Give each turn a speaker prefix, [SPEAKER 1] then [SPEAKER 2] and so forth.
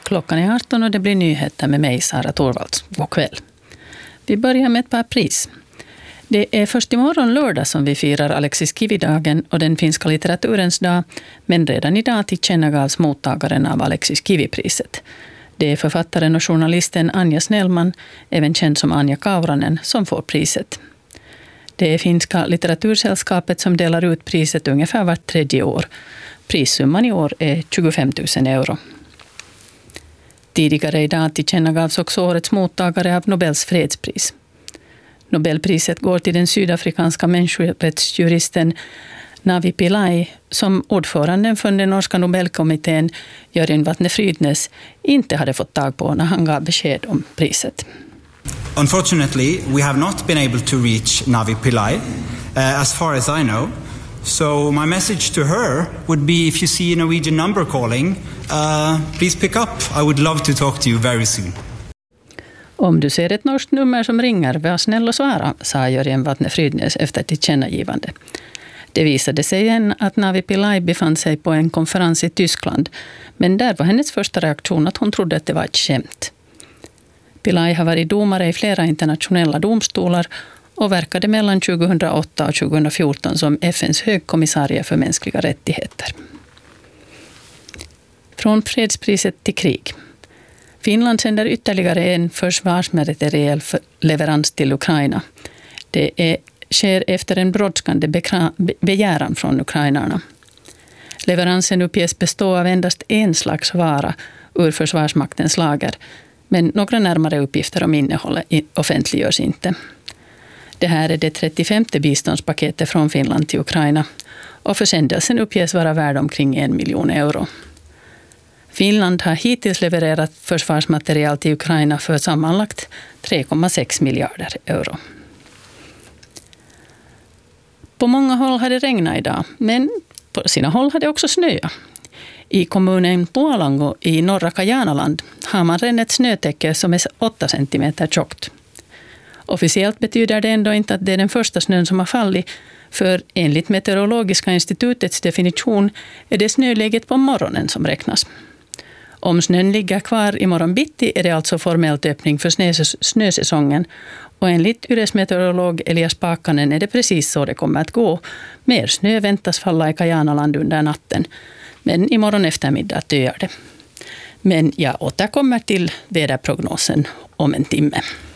[SPEAKER 1] Klockan är 18 och det blir nyheter med mig, Sara Torvalds. God kväll. Vi börjar med ett par pris. Det är först imorgon lördag som vi firar Alexis Kivi-dagen och den finska litteraturens dag, men redan idag tillkännagavs mottagaren av Alexis Kivi-priset. Det är författaren och journalisten Anja Snellman, även känd som Anja Kauranen, som får priset. Det är finska litteratursällskapet som delar ut priset ungefär vart 3:e år. Prissumman i år är 25 000 euro. Tidigare idag tillkännagavs också årets mottagare av Nobels fredspris. Nobelpriset går till den sydafrikanska människorättsjuristen Navi Pillay, som ordföranden för den norska Nobelkommittén Jörgen Vatne Frydnes inte hade fått tag på när han gav besked om priset.
[SPEAKER 2] Unfortunately, we have not been able to reach Navi Pillay, as far as I know. So my message to her would be, if you see a Norwegian number calling, please pick up. I would love to talk to you very soon.
[SPEAKER 1] Om du ser ett norskt nummer som ringer, var snäll och svara, sa Jörgen Vatne Frydnes efter tillkännagivande. Det visade sig igen att Navi Pillay befann sig på en konferens i Tyskland, men där var hennes första reaktion att hon trodde att det var ett skämt. Pillay har varit domare i flera internationella domstolar och verkade mellan 2008 och 2014 som FNs högkommissarie för mänskliga rättigheter. Från fredspriset till krig. Finland sänder ytterligare en försvarsmateriell leverans till Ukraina. Det sker efter en brådskande begäran från ukrainarna. Leveransen uppges bestå av endast en slags vara ur försvarsmaktens lager, men några närmare uppgifter om innehållet offentliggörs inte. Det här är det 35:e biståndspaketet från Finland till Ukraina och försändelsen uppges vara värd omkring 1 miljon euro. Finland har hittills levererat försvarsmaterial till Ukraina för sammanlagt 3,6 miljarder euro. På många håll har det regnat idag, men på sina håll har det också snöat. I kommunen Puolango i norra Kajanaland har man redan ett snötäcke som är 8 centimeter tjockt. Officiellt betyder det ändå inte att det är den första snön som har fallit, för enligt Meteorologiska institutets definition är det snöläget på morgonen som räknas. Om snön ligger kvar i morgon bitti är det alltså formellt öppning för snösäsongen, och enligt Yles meteorolog Elias Paakkanen är det precis så det kommer att gå. Mer snö väntas falla i Kajanaland under natten, men imorgon eftermiddag töar det. Men jag återkommer till väderprognosen om en timme.